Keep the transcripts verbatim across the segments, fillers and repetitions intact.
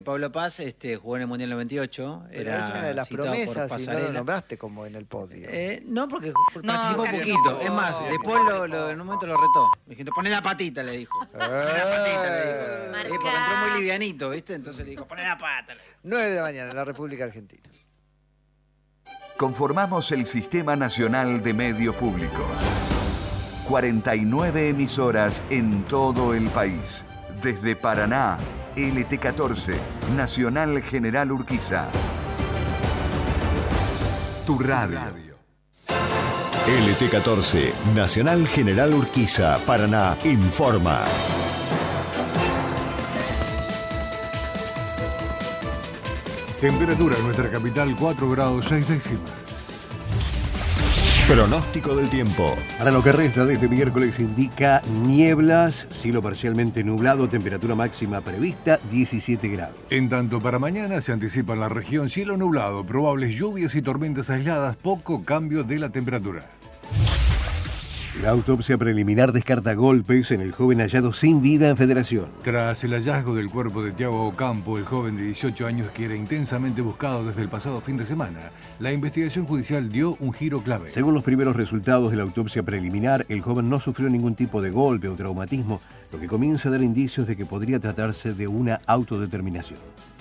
Pablo Paz este, jugó en el Mundial noventa y ocho. Pero era es una de las promesas y no lo nombraste como en el podio. Eh, no, porque No, participó casi poquito. no. Es más, después lo, lo- en un momento lo retó. Le dije, poné la patita, le dijo. Poné la patita, le dijo. Marcá. Eh, porque entró muy livianito, ¿viste? Entonces le dijo, poné la pata. le dijo. nueve de la mañana en la República Argentina. Conformamos el Sistema Nacional de Medios Públicos. cuarenta y nueve emisoras en todo el país. Desde Paraná, L T catorce, Nacional General Urquiza. Tu radio. L T catorce, Nacional General Urquiza, Paraná, informa. Temperatura en nuestra capital cuatro grados seis décimas. Pronóstico del tiempo. Para lo que resta de este miércoles indica nieblas, cielo parcialmente nublado, temperatura máxima prevista diecisiete grados. En tanto, para mañana se anticipa en la región cielo nublado, probables lluvias y tormentas aisladas, poco cambio de la temperatura. La autopsia preliminar descarta golpes en el joven hallado sin vida en Federación. Tras el hallazgo del cuerpo de Thiago Ocampo, el joven de dieciocho años que era intensamente buscado desde el pasado fin de semana, la investigación judicial dio un giro clave. Según los primeros resultados de la autopsia preliminar, el joven no sufrió ningún tipo de golpe o traumatismo, lo que comienza a dar indicios de que podría tratarse de una autodeterminación.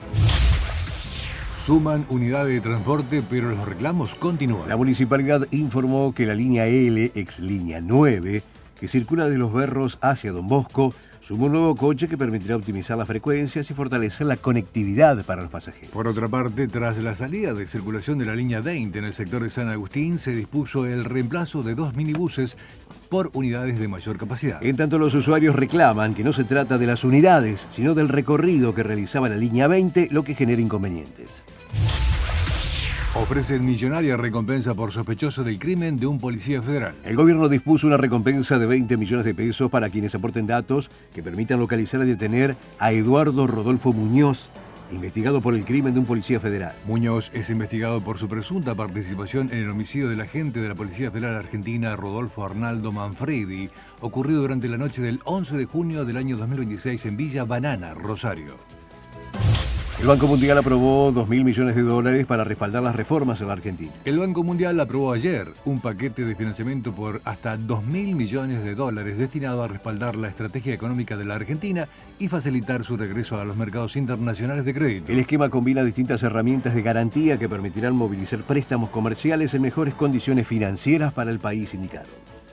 Suman unidades de transporte, pero los reclamos continúan. La municipalidad informó que la línea L, ex línea nueve, que circula de Los Berros hacia Don Bosco, sumó un nuevo coche que permitirá optimizar las frecuencias y fortalecer la conectividad para los pasajeros. Por otra parte, tras la salida de circulación de la línea veinte en el sector de San Agustín, se dispuso el reemplazo de dos minibuses por unidades de mayor capacidad. En tanto, los usuarios reclaman que no se trata de las unidades, sino del recorrido que realizaba la línea veinte, lo que genera inconvenientes. Ofrecen millonaria recompensa por sospechoso del crimen de un policía federal. El gobierno dispuso una recompensa de veinte millones de pesos para quienes aporten datos que permitan localizar y detener a Eduardo Rodolfo Muñoz, investigado por el crimen de un policía federal. Muñoz es investigado por su presunta participación en el homicidio del agente de la Policía Federal Argentina, Rodolfo Arnaldo Manfredi, ocurrido durante la noche del once de junio del año dos mil veintiséis en Villa Banana, Rosario. El Banco Mundial aprobó dos mil millones de dólares para respaldar las reformas en la Argentina. El Banco Mundial aprobó ayer un paquete de financiamiento por hasta dos mil millones de dólares destinado a respaldar la estrategia económica de la Argentina y facilitar su regreso a los mercados internacionales de crédito. El esquema combina distintas herramientas de garantía que permitirán movilizar préstamos comerciales en mejores condiciones financieras para el país indicado.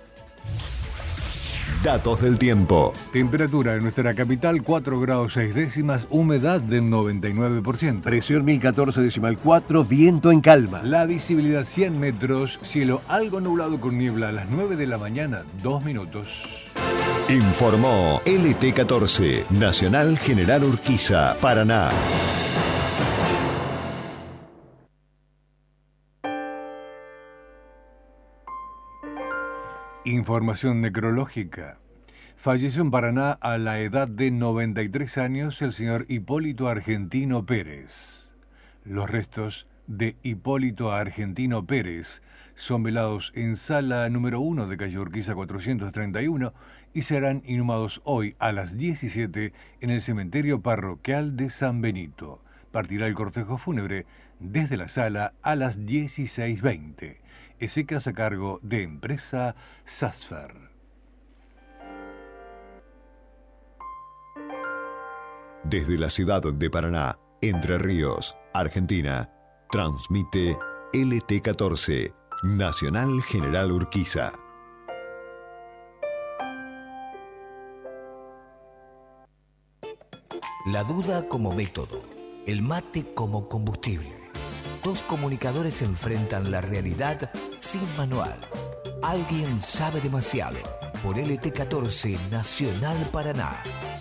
Datos del tiempo. Temperatura en nuestra capital cuatro grados seis décimas, humedad del noventa y nueve por ciento. Presión mil catorce decimal cuatro, viento en calma. La visibilidad cien metros, cielo algo nublado con niebla a las nueve de la mañana, dos minutos. Informó L T catorce, Nacional General Urquiza, Paraná. Información necrológica. Falleció en Paraná a la edad de noventa y tres años el señor Hipólito Argentino Pérez. Los restos de Hipólito Argentino Pérez son velados en sala número uno de calle Urquiza cuatrocientos treinta y uno y serán inhumados hoy a las diecisiete en el cementerio parroquial de San Benito. Partirá el cortejo fúnebre desde la sala a las dieciséis veinte. Esecas a cargo de Empresa Sasfer. Desde la ciudad de Paraná, Entre Ríos, Argentina, transmite L T catorce, Nacional General Urquiza. La duda como método, el mate como combustible. Dos comunicadores se enfrentan la realidad sin manual. Alguien sabe demasiado. Por L T catorce, Nacional Paraná.